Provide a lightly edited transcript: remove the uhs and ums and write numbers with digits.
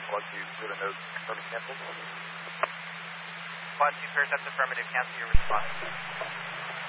1-2, with a note, confirming cancel. 1-2, Fairstep affirmative, cancel your response.